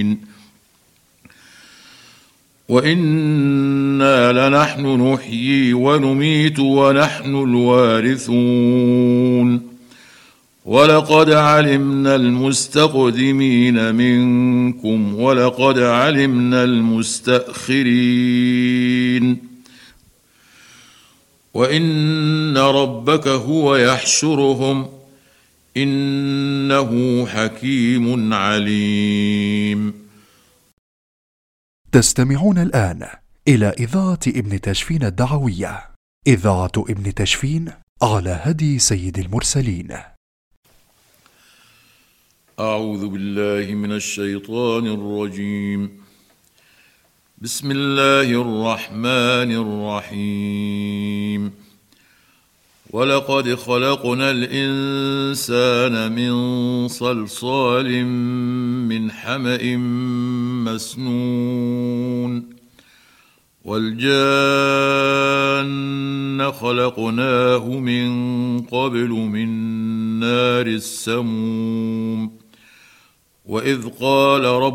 وإنا لنحن نحيي ونميت ونحن الوارثون ولقد علمنا المستقدمين منكم ولقد علمنا المستأخرين وإن ربك هو يحشرهم إنه حكيم عليم. تستمعون الآن إلى إذاعة ابن تشفين الدعوية، إذاعة ابن تشفين على هدي سيد المرسلين. أعوذ بالله من الشيطان الرجيم. بسم الله الرحمن الرحيم. ولقد خلقنا الإنسان من صلصال من حمأ مسنون والجان خلقناه من قبل من نار السموم وإذ قال